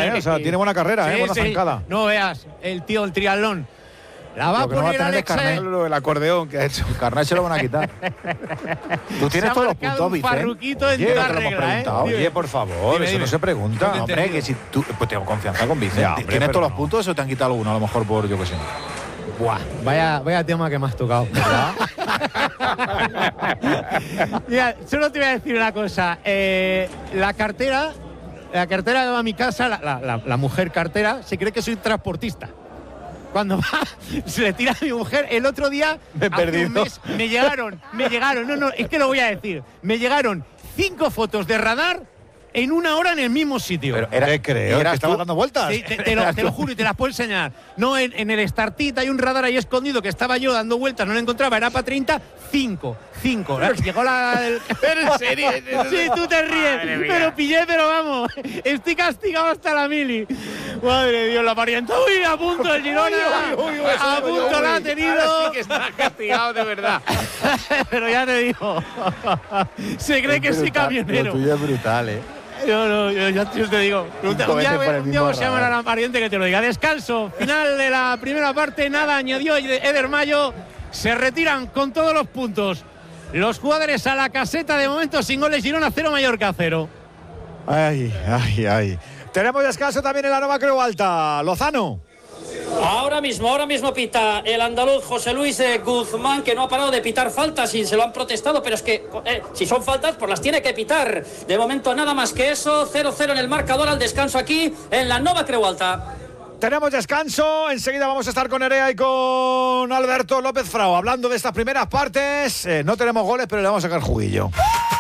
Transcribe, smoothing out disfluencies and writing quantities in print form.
O sea, tiene buena carrera, buena zancada. No veas, el tío, el triatlón. La va a poner Alexei. El acordeón que ha hecho. El carnet se lo van a quitar. Tú tienes todos los puntos, Vicente. Farruquito en toda regla, Oye, por favor, eso no se pregunta. No, hombre, que si tú... Pues tengo confianza con Vicente. ¿Tienes todos los puntos o te han quitado alguno? A lo mejor por, yo qué sé. Buah, vaya tema que me has tocado, ¿verdad? Mira, solo te voy a decir una cosa. La cartera que va a mi casa, la mujer cartera, se cree que soy transportista. Cuando va, se le tira a mi mujer. El otro día, hace un mes, me llegaron, no, es que lo voy a decir. Me llegaron 5 fotos de radar en 1 hora en el mismo sitio. Pero creo que estaba dando vueltas. Sí, te lo juro y te las puedo enseñar. No, en el Startit hay un radar ahí escondido que estaba yo dando vueltas, no lo encontraba, era para 30, 5. Llegó la... ¿Pero en serio? Sí, tú te ríes. Pero pillé, pero vamos. Estoy castigado hasta la mili. Madre de Dios, la parienta. Uy, a punto el Girona. A punto la ha tenido. Ahora sí que está castigado de verdad. Pero ya te digo. Se cree que soy camionero. Lo tuyo es brutal, Yo te digo. Un día vamos a llamar a la pariente que te lo diga. Descanso. Final de la primera parte. Nada añadió Eder Mayo. Se retiran con todos los puntos. Los jugadores a la caseta, de momento sin goles. Girona 0, Mallorca 0. Ay. Tenemos descanso también en la Nova Creu Alta. Lozano. Ahora mismo pita el andaluz José Luis Guzmán, que no ha parado de pitar faltas y se lo han protestado, pero es que si son faltas, pues las tiene que pitar. De momento nada más que eso, 0-0 en el marcador al descanso aquí en la Nova Creu Alta. Tenemos descanso, enseguida vamos a estar con Nerea y con Alberto López Frao hablando de estas primeras partes. No tenemos goles, pero le vamos a sacar juguillo.